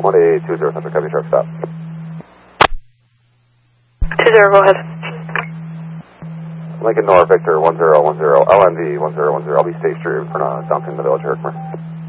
1820 Central, copy, sharp stop. 20, go ahead. Lincoln North, Victor 1010, LNV 1010. I'll be State Street in front of Duncan, the Village, Herkimer.